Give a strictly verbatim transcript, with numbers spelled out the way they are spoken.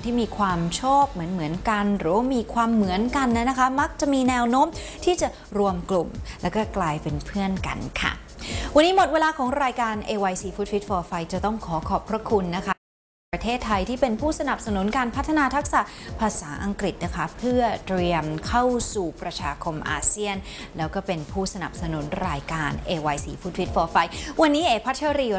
ที่มีความชอบเหมือนเหมือนกันหรือมีความเหมือนกันนะคะมักจะมีแนวโน้มที่จะรวมกลุ่มแล้วก็กลายเป็นเพื่อนกันค่ะวันนี้หมดเวลาของรายการ เอ วาย ซี Food Fit for Fight จะต้องขอขอบพระคุณนะคะประเทศไทยที่เป็นผู้สนับสนุนการพัฒนาทักษะภาษาอังกฤษนะคะเพื่อเตรียมเข้าสู่ประชาคมอาเซียนแล้วก็เป็นผู้สนับสนุนรายการ เอ วาย ซี Food Fit for Fight วันนี้เอพัชรี